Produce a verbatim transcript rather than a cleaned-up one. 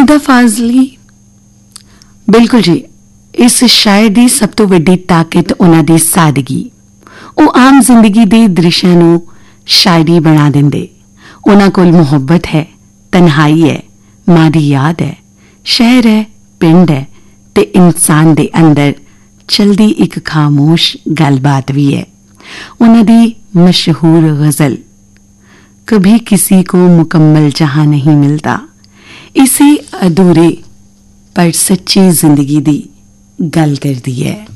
ਨਿਦਾ ਫਾਜ਼ਲੀ, ਬਿਲਕੁਲ ਜੀ। ਇਸ ਸ਼ਾਇਰ ਦੀ ਸਭ ਤੋਂ ਵੱਡੀ ਤਾਕਤ ਉਹਨਾਂ ਦੀ ਸਾਦਗੀ। ਉਹ ਆਮ ਜ਼ਿੰਦਗੀ ਦੇ ਦ੍ਰਿਸ਼ਾਂ ਨੂੰ ਸ਼ਾਇਰੀ ਬਣਾ ਦਿੰਦੇ। ਉਹਨਾਂ ਕੋਲ ਮੁਹੱਬਤ ਹੈ, ਤਨਹਾਈ ਹੈ, ਮਾਂ ਦੀ ਯਾਦ ਹੈ, ਸ਼ਹਿਰ ਹੈ, ਪਿੰਡ ਹੈ ਤੇ ਇਨਸਾਨ ਦੇ ਅੰਦਰ ਚਲਦੀ ਇੱਕ ਖਾਮੋਸ਼ ਗੱਲਬਾਤ ਵੀ ਹੈ। ਉਹਨਾਂ ਦੀ ਮਸ਼ਹੂਰ ਗਜ਼ਲ ਕभी किसी को मुकम्मल जहां नहीं मिलता इसी अधूरे पर सच्ची जिंदगी दी गल करदी है।